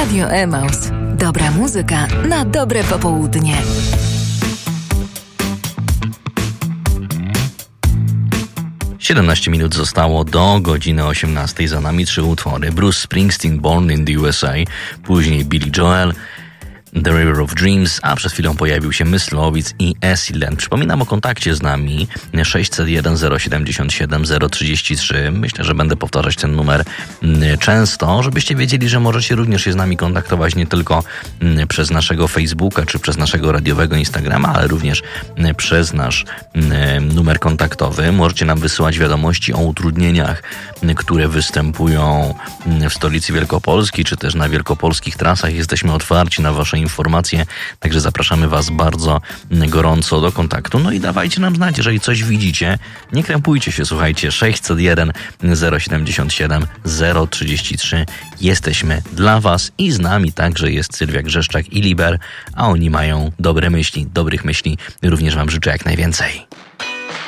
Radio Emaus. Dobra muzyka na dobre popołudnie. Siedemnaście minut zostało do godziny 18. Za nami 3 utwory. Bruce Springsteen, Born in the USA, później Billy Joel, The River of Dreams, a przed chwilą pojawił się Myslowic i Esilen. Przypominam o kontakcie z nami 601 077 033. Myślę, że będę powtarzać ten numer często, żebyście wiedzieli, że możecie również się z nami kontaktować nie tylko przez naszego Facebooka czy przez naszego radiowego Instagrama, ale również przez nasz numer kontaktowy. Możecie nam wysyłać wiadomości o utrudnieniach, które występują w stolicy Wielkopolski, czy też na wielkopolskich trasach. Jesteśmy otwarci na wasze informacje, także zapraszamy was bardzo gorąco do kontaktu. No i dawajcie nam znać, jeżeli coś widzicie. Nie krępujcie się, słuchajcie. 601 077 033. Jesteśmy dla was i z nami także jest Sylwia Grzeszczak i Liber, a oni mają dobre myśli, dobrych myśli również wam życzę jak najwięcej.